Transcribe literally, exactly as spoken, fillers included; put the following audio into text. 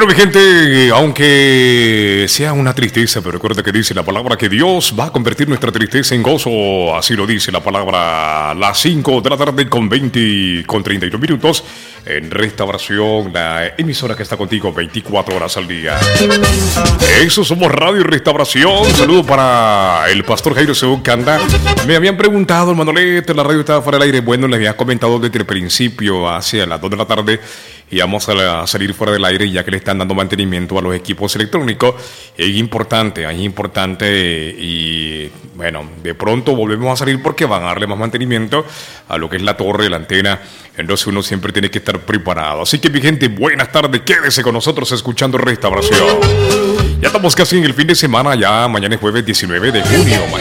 Bueno, mi gente, aunque sea una tristeza, pero recuerda que dice la palabra que Dios va a convertir nuestra tristeza en gozo. Así lo dice la palabra. Las cinco de la tarde con veinte, con treinta y dos minutos en Restauración, la emisora que está contigo veinticuatro horas al día. Eso somos Radio y Restauración. Un saludo para el pastor Jairo Según Canda. Me habían preguntado, el Manolete, la radio estaba fuera del aire. Bueno, les había comentado desde el principio, hacia las dos de la tarde, y vamos a salir fuera del aire ya que le están dando mantenimiento a los equipos electrónicos. Es importante, es importante y bueno, de pronto volvemos a salir porque van a darle más mantenimiento a lo que es la torre, la antena. Entonces uno siempre tiene que estar preparado. Así que mi gente, buenas tardes, quédese con nosotros escuchando Restauración. Ya estamos casi en el fin de semana, ya mañana es jueves diecinueve de junio.